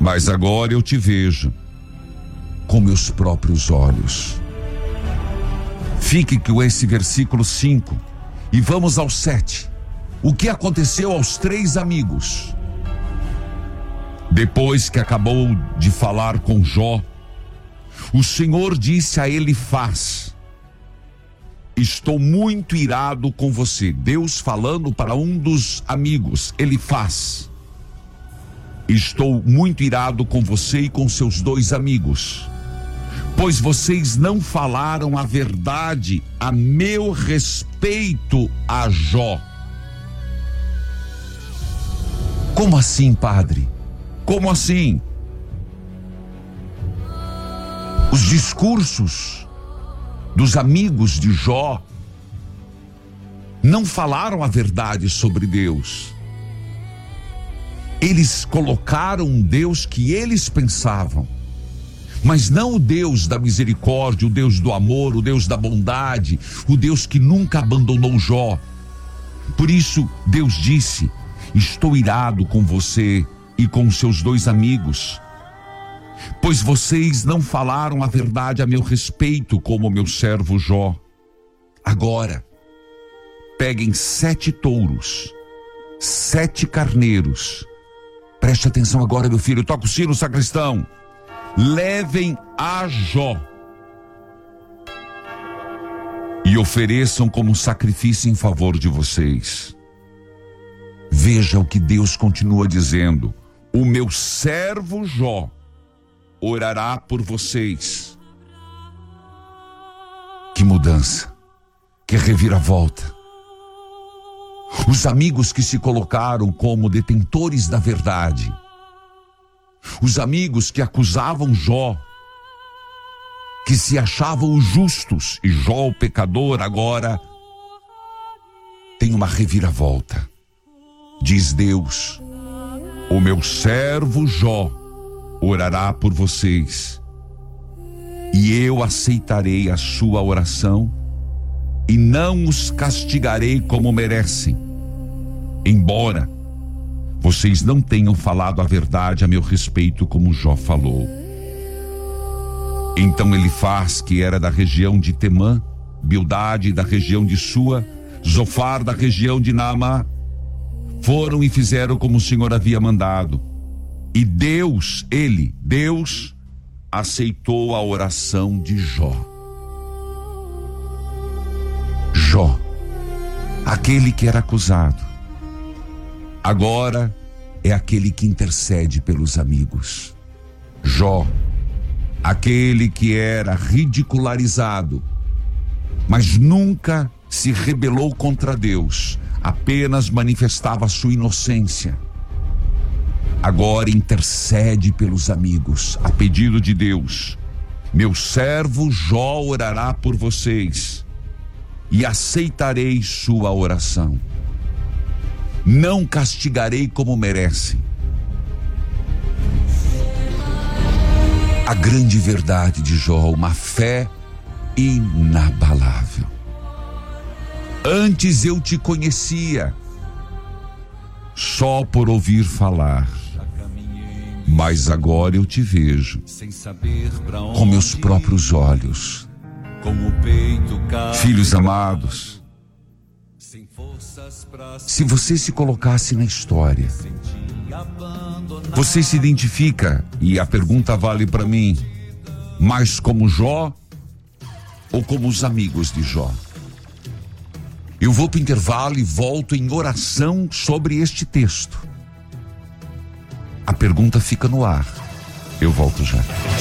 Mas agora eu te vejo com meus próprios olhos. Fique com esse versículo 5 e vamos ao 7. O que aconteceu aos 3 amigos? Depois que acabou de falar com Jó, o Senhor disse a Elifaz: estou muito irado com você. Deus falando para um dos amigos, Elifaz: estou muito irado com você e com seus 2 amigos, pois vocês não falaram a verdade a meu respeito a Jó. Como assim, padre? Como assim? Os discursos dos amigos de Jó não falaram a verdade sobre Deus. Eles colocaram um Deus que eles pensavam, mas não o Deus da misericórdia, o Deus do amor, o Deus da bondade, o Deus que nunca abandonou Jó. Por isso Deus disse: estou irado com você e com seus 2 amigos, pois vocês não falaram a verdade a meu respeito, como meu servo Jó. Agora, peguem 7 touros, 7 carneiros. Preste atenção agora, meu filho. Toca o sino, sacristão. Levem a Jó e ofereçam como sacrifício em favor de vocês. Veja o que Deus continua dizendo: o meu servo Jó orará por vocês. Que mudança, que reviravolta. Os amigos que se colocaram como detentores da verdade, os amigos que acusavam Jó, que se achavam os justos, e Jó, o pecador, agora tem uma reviravolta. Diz Deus: o meu servo Jó orará por vocês, e eu aceitarei a sua oração, e não os castigarei como merecem, embora vocês não tenham falado a verdade a meu respeito como Jó falou. Então Elifaz, que era da região de Temã, Bildade da região de Sua, Zofar da região de Naamá, foram e fizeram como o Senhor havia mandado. E Deus aceitou a oração de Jó. Jó, aquele que era acusado, agora é aquele que intercede pelos amigos. Jó, aquele que era ridicularizado, mas nunca se rebelou contra Deus, apenas manifestava sua inocência. Agora intercede pelos amigos, a pedido de Deus. Meu servo Jó orará por vocês, e aceitarei sua oração. Não castigarei como merecem. A grande verdade de Jó, uma fé inabalável. Antes eu te conhecia só por ouvir falar, mas agora eu te vejo com meus próprios olhos. Filhos amados, se você se colocasse na história, você se identifica, e a pergunta vale para mim, mais como Jó ou como os amigos de Jó? Eu vou para o intervalo e volto em oração sobre este texto. A pergunta fica no ar. Eu volto já.